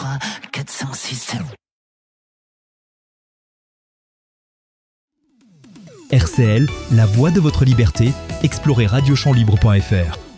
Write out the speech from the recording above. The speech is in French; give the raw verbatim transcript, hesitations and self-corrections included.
trois, quatre, cinq, six, sept. R C L, la voix de votre liberté, explorez radio champ libre point f r.